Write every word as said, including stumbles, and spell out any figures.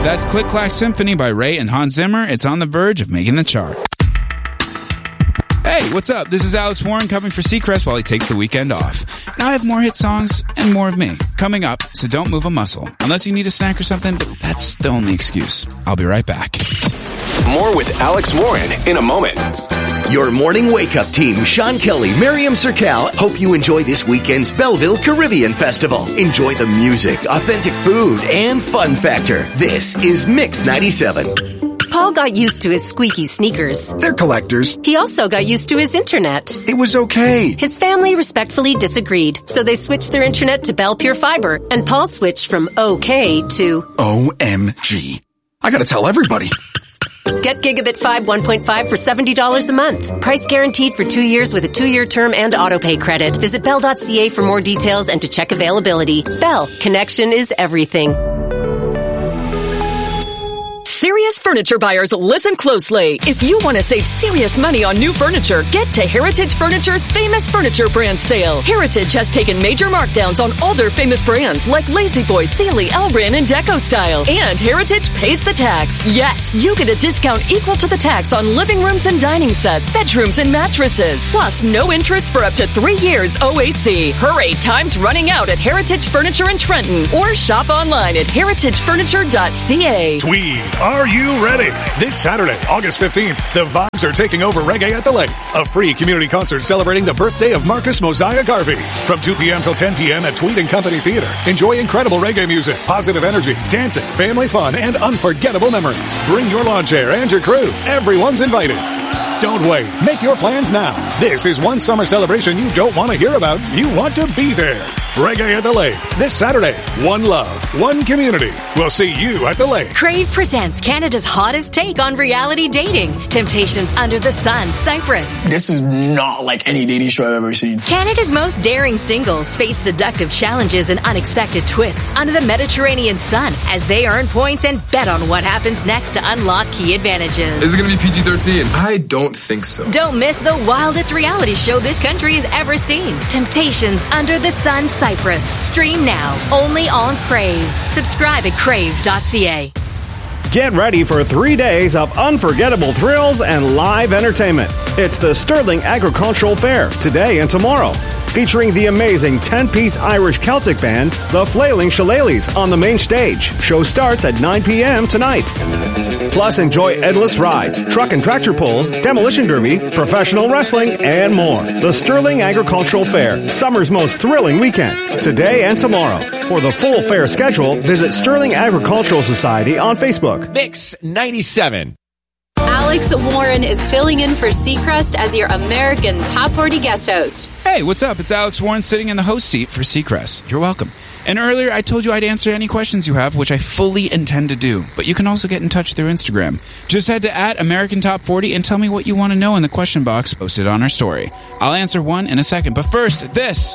That's Click Clack Symphony by Ray and Hans Zimmer. It's on the verge of making the chart. Hey, what's up? This is Alex Warren covering for Seacrest while he takes the weekend off. Now I have more hit songs and more of me coming up, so don't move a muscle. Unless you need a snack or something, but that's the only excuse. I'll be right back. More with Alex Warren in a moment. Your morning wake-up team, Sean Kelly, Miriam Sercal, hope you enjoy this weekend's Belleville Caribbean Festival. Enjoy the music, authentic food, and fun factor. This is Mix ninety-seven. Paul got used to his squeaky sneakers. They're collectors. He also got used to his internet. It was okay. His family respectfully disagreed, so they switched their internet to Bell Pure Fiber, and Paul switched from okay to O M G. I gotta tell everybody. Get Gigabit five one point five for seventy dollars a month. Price guaranteed for two years with a two-year term and auto-pay credit. Visit bell dot c a for more details and to check availability. Bell. Connection is everything. Serious furniture buyers, listen closely. If you want to save serious money on new furniture, get to Heritage Furniture's Famous Furniture Brand Sale. Heritage has taken major markdowns on all their famous brands like La-Z-Boy, Sealy, Elrin, and Deco Style. And Heritage pays the tax. Yes, you get a discount equal to the tax on living rooms and dining sets, bedrooms, and mattresses. Plus, no interest for up to three years O A C. Hurry, time's running out at Heritage Furniture in Trenton. Or shop online at heritage furniture dot c a. Tweed. Are you ready? This Saturday, August fifteenth, the Vibes are taking over Reggae at the Lake, a free community concert celebrating the birthday of Marcus Mosiah Garvey. From two p.m. till ten p.m. at Tweed and Company Theater. Enjoy incredible reggae music, positive energy, dancing, family fun, and unforgettable memories. Bring your lawn chair and your crew. Everyone's invited. Don't wait. Make your plans now. This is one summer celebration you don't want to hear about. You want to be there. Reggae at the Lake. This Saturday. One love. One community. We'll see you at the Lake. Crave presents Canada's hottest take on reality dating. Temptations Under the Sun, Cyprus. This is not like any dating show I've ever seen. Canada's most daring singles face seductive challenges and unexpected twists under the Mediterranean sun as they earn points and bet on what happens next to unlock key advantages. Is it going to be P G thirteen? I don't think so. Don't miss the wildest reality show this country has ever seen. Temptations Under the Sun, Cyprus. Stream now, only on Crave. Subscribe at crave dot c a. Get ready for three days of unforgettable thrills and live entertainment. It's the Sterling Agricultural Fair, today and tomorrow. Featuring the amazing ten-piece Irish Celtic band, the Flailing Shillelaghs, on the main stage. Show starts at nine p.m. tonight. Plus, enjoy endless rides, truck and tractor pulls, demolition derby, professional wrestling, and more. The Sterling Agricultural Fair, summer's most thrilling weekend, today and tomorrow. For the full fair schedule, visit Sterling Agricultural Society on Facebook. Mix ninety-seven. Alex Warren is filling in for Seacrest as your American Top forty guest host. Hey, what's up? It's Alex Warren sitting in the host seat for Seacrest. You're welcome. And earlier I told you I'd answer any questions you have, which I fully intend to do. But you can also get in touch through Instagram. Just head to at American Top forty and tell me what you want to know in the question box posted on our story. I'll answer one in a second. But first, this.